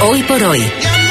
Hoy por hoy.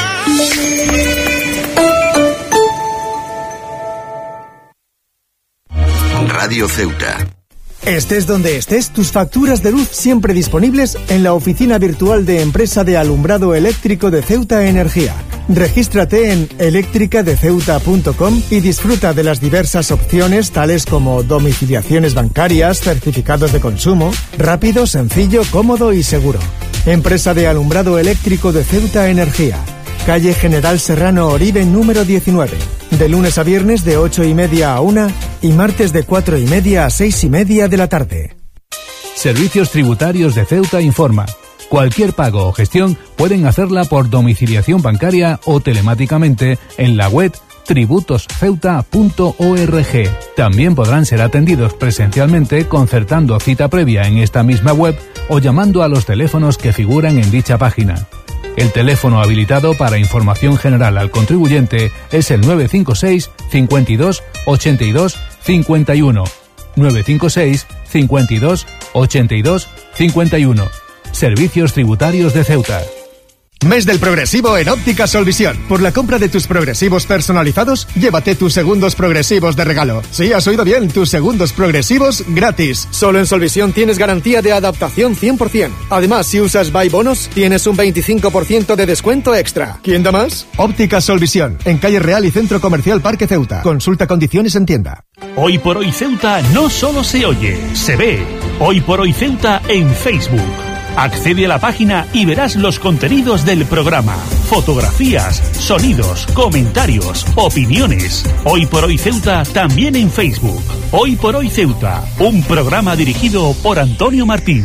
Radio Ceuta. Estés donde estés, tus facturas de luz siempre disponibles en la oficina virtual de empresa de alumbrado eléctrico de Ceuta Energía. Regístrate en electricadeceuta.com y disfruta de las diversas opciones tales como domiciliaciones bancarias, certificados de consumo, rápido, sencillo, cómodo y seguro. Empresa de alumbrado eléctrico de Ceuta Energía. Calle General Serrano Oribe número 19. De lunes a viernes de 8:30 a 1 y martes de 4:30 a 6:30 de la tarde. Servicios Tributarios de Ceuta informa. Cualquier pago o gestión pueden hacerla por domiciliación bancaria o telemáticamente en la web tributosceuta.org. También podrán ser atendidos presencialmente concertando cita previa en esta misma web o llamando a los teléfonos que figuran en dicha página. El teléfono habilitado para información general al contribuyente es el 956 52 82 51. 956 52 82 51. Servicios Tributarios de Ceuta. Mes del progresivo en Óptica Solvisión. Por la compra de tus progresivos personalizados, llévate tus segundos progresivos de regalo. Sí, has oído bien, tus segundos progresivos gratis. Solo en Solvisión tienes garantía de adaptación 100%. Además, si usas Buy Bonus, tienes un 25% de descuento extra. ¿Quién da más? Óptica Solvisión, en Calle Real y Centro Comercial Parque Ceuta. Consulta condiciones en tienda. Hoy por hoy Ceuta no solo se oye, se ve. Hoy por hoy Ceuta en Facebook. Accede a la página y verás los contenidos del programa. Fotografías, sonidos, comentarios, opiniones. Hoy por hoy Ceuta también en Facebook. Hoy por hoy Ceuta, un programa dirigido por Antonio Martín.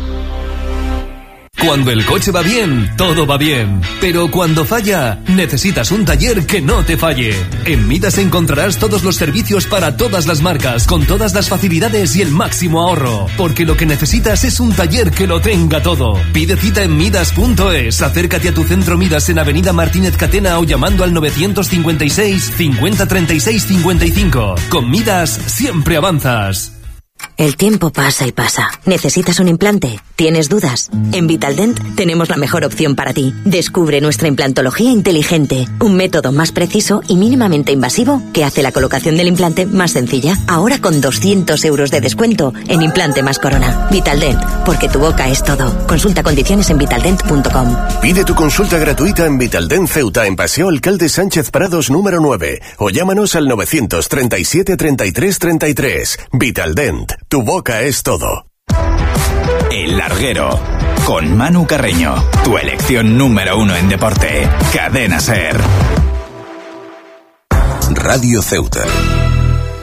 Cuando el coche va bien, todo va bien. Pero cuando falla, necesitas un taller que no te falle. En Midas encontrarás todos los servicios para todas las marcas, con todas las facilidades y el máximo ahorro. Porque lo que necesitas es un taller que lo tenga todo. Pide cita en Midas.es. Acércate a tu centro Midas en Avenida Martínez Catena o llamando al 956 50 36 55. Con Midas siempre avanzas. El tiempo pasa y pasa. ¿Necesitas un implante? ¿Tienes dudas? En Vitaldent tenemos la mejor opción para ti. Descubre nuestra implantología inteligente, un método más preciso y mínimamente invasivo que hace la colocación del implante más sencilla. Ahora con 200 euros de descuento en implante más corona. Vitaldent, porque tu boca es todo. Consulta condiciones en vitaldent.com. Pide tu consulta gratuita en Vitaldent Ceuta, en Paseo Alcalde Sánchez Prados número 9, o llámanos al 937 33 33. Vitaldent, tu boca es todo. El Larguero, con Manu Carreño, tu elección número 1 en deporte. Cadena SER. Radio Ceuta.